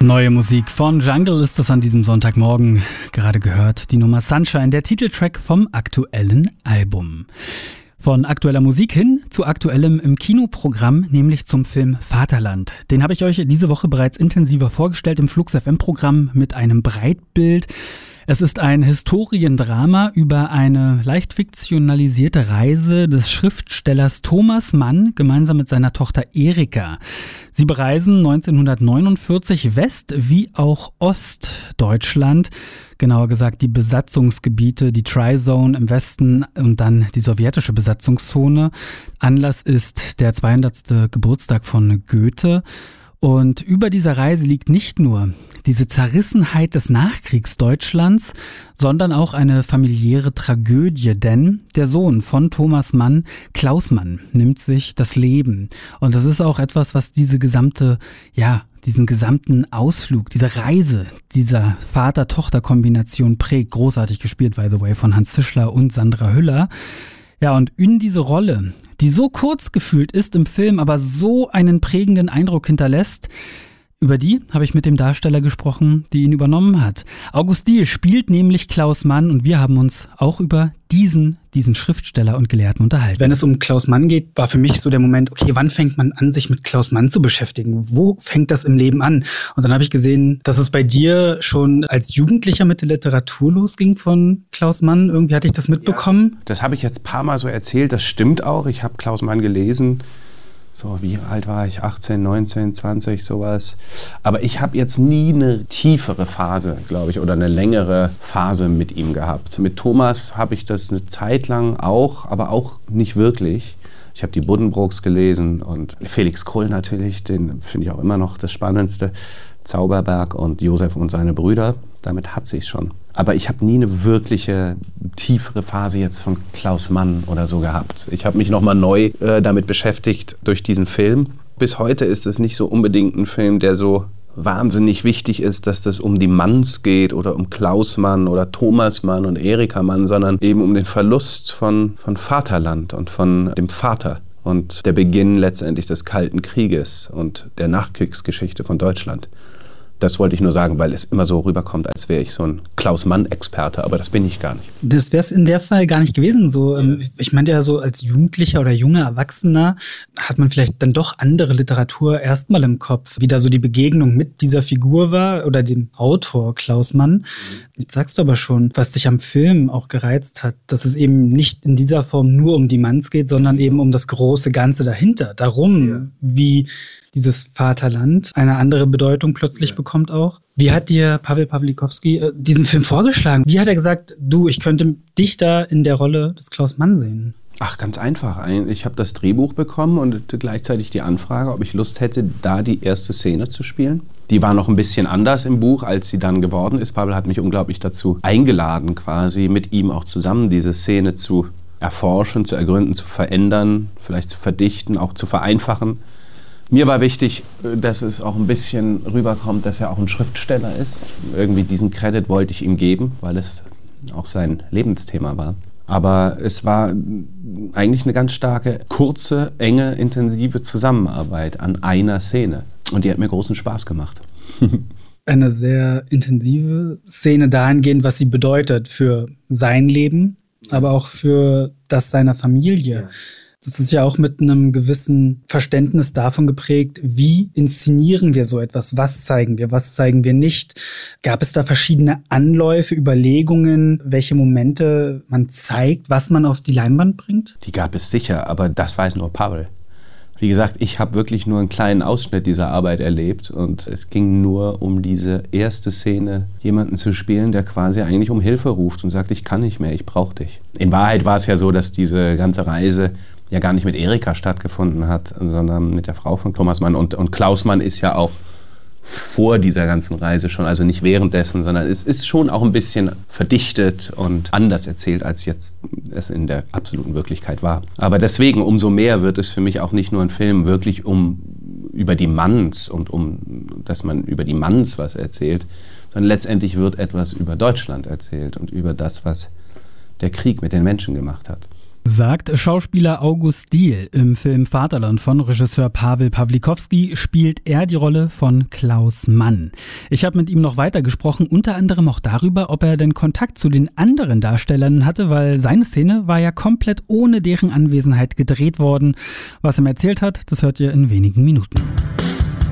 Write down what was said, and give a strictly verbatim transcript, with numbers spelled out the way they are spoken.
Neue Musik von Jungle ist es an diesem Sonntagmorgen. Gerade gehört die Nummer Sunshine, der Titeltrack vom aktuellen Album. Von aktueller Musik hin zu aktuellem im Kinoprogramm, nämlich zum Film Vaterland. Den habe ich euch diese Woche bereits intensiver vorgestellt im Flux F M-Programm mit einem Breitbild. Es ist ein Historiendrama über eine leicht fiktionalisierte Reise des Schriftstellers Thomas Mann gemeinsam mit seiner Tochter Erika. Sie bereisen neunzehnhundertneunundvierzig West- wie auch Ostdeutschland, genauer gesagt die Besatzungsgebiete, die Tri-Zone im Westen und dann die sowjetische Besatzungszone. Anlass ist der zweihundertste Geburtstag von Goethe. Und über dieser Reise liegt nicht nur diese Zerrissenheit des Nachkriegsdeutschlands, sondern auch eine familiäre Tragödie, denn der Sohn von Thomas Mann, Klaus Mann, nimmt sich das Leben. Und das ist auch etwas, was diese gesamte, ja, diesen gesamten Ausflug, diese Reise, dieser Vater-Tochter-Kombination prägt. Großartig gespielt, by the way, von Hans Zischler und Sandra Hüller. Ja, und in diese Rolle, die so kurz gefühlt ist im Film, aber so einen prägenden Eindruck hinterlässt, über die habe ich mit dem Darsteller gesprochen, die ihn übernommen hat. August Diehl spielt nämlich Klaus Mann und wir haben uns auch über diesen, diesen Schriftsteller und Gelehrten unterhalten. Wenn es um Klaus Mann geht, war für mich so der Moment, okay, wann fängt man an, sich mit Klaus Mann zu beschäftigen? Wo fängt das im Leben an? Und dann habe ich gesehen, dass es bei dir schon als Jugendlicher mit der Literatur losging von Klaus Mann. Irgendwie hatte ich das mitbekommen. Ja, das habe ich jetzt ein paar Mal so erzählt. Das stimmt auch. Ich habe Klaus Mann gelesen. So, wie alt war ich? achtzehn, neunzehn, zwanzig, sowas. Aber ich habe jetzt nie eine tiefere Phase, glaube ich, oder eine längere Phase mit ihm gehabt. Mit Thomas habe ich das eine Zeit lang auch, aber auch nicht wirklich. Ich habe die Buddenbrooks gelesen und Felix Krull natürlich, den finde ich auch immer noch das Spannendste. Zauberberg und Josef und seine Brüder, damit hat sich's schon. Aber ich habe nie eine wirkliche tiefere Phase jetzt von Klaus Mann oder so gehabt. Ich habe mich nochmal neu äh, damit beschäftigt durch diesen Film. Bis heute ist es nicht so unbedingt ein Film, der so wahnsinnig wichtig ist, dass das um die Manns geht oder um Klaus Mann oder Thomas Mann und Erika Mann, sondern eben um den Verlust von, von Vaterland und von dem Vater. Und der Beginn letztendlich des Kalten Krieges und der Nachkriegsgeschichte von Deutschland. Das wollte ich nur sagen, weil es immer so rüberkommt, als wäre ich so ein Klaus-Mann-Experte, aber das bin ich gar nicht. Das wäre es in der Fall gar nicht gewesen. So, ähm, ich meinte ja so, als Jugendlicher oder junger Erwachsener hat man vielleicht dann doch andere Literatur erstmal im Kopf, wie da so die Begegnung mit dieser Figur war oder dem Autor Klaus Mann. Jetzt sagst du aber schon, was dich am Film auch gereizt hat, dass es eben nicht in dieser Form nur um die Manns geht, sondern eben um das große Ganze dahinter. Darum, ja. Wie dieses Vaterland eine andere Bedeutung plötzlich ja. bekommt auch. Wie hat dir Paweł Pawlikowski äh, diesen Film vorgeschlagen? Wie hat er gesagt, du, ich könnte dich da in der Rolle des Klaus Mann sehen? Ach, ganz einfach. Ich habe das Drehbuch bekommen und gleichzeitig die Anfrage, ob ich Lust hätte, da die erste Szene zu spielen. Die war noch ein bisschen anders im Buch, als sie dann geworden ist. Paweł hat mich unglaublich dazu eingeladen, quasi mit ihm auch zusammen diese Szene zu erforschen, zu ergründen, zu verändern, vielleicht zu verdichten, auch zu vereinfachen. Mir war wichtig, dass es auch ein bisschen rüberkommt, dass er auch ein Schriftsteller ist. Irgendwie diesen Credit wollte ich ihm geben, weil es auch sein Lebensthema war. Aber es war eigentlich eine ganz starke, kurze, enge, intensive Zusammenarbeit an einer Szene. Und die hat mir großen Spaß gemacht. Eine sehr intensive Szene dahingehend, was sie bedeutet für sein Leben, aber auch für das seiner Familie. Ja. Das ist ja auch mit einem gewissen Verständnis davon geprägt, wie inszenieren wir so etwas, was zeigen wir, was zeigen wir nicht. Gab es da verschiedene Anläufe, Überlegungen, welche Momente man zeigt, was man auf die Leinwand bringt? Die gab es sicher, aber das weiß nur Paweł. Wie gesagt, ich habe wirklich nur einen kleinen Ausschnitt dieser Arbeit erlebt und es ging nur um diese erste Szene, jemanden zu spielen, der quasi eigentlich um Hilfe ruft und sagt, ich kann nicht mehr, ich brauche dich. In Wahrheit war es ja so, dass diese ganze Reise ja gar nicht mit Erika stattgefunden hat, sondern mit der Frau von Thomas Mann. Und, und Klaus Mann ist ja auch vor dieser ganzen Reise schon, also nicht währenddessen, sondern es ist schon auch ein bisschen verdichtet und anders erzählt, als jetzt es in der absoluten Wirklichkeit war. Aber deswegen, umso mehr wird es für mich auch nicht nur ein Film wirklich um über die Manns und um, dass man über die Manns was erzählt, sondern letztendlich wird etwas über Deutschland erzählt und über das, was der Krieg mit den Menschen gemacht hat. sagt Schauspieler August Diehl. Im Film Vaterland von Regisseur Paweł Pawlikowski spielt er die Rolle von Klaus Mann. Ich habe mit ihm noch weiter gesprochen, unter anderem auch darüber, ob er denn Kontakt zu den anderen Darstellern hatte, weil seine Szene war ja komplett ohne deren Anwesenheit gedreht worden. Was er mir erzählt hat, das hört ihr in wenigen Minuten.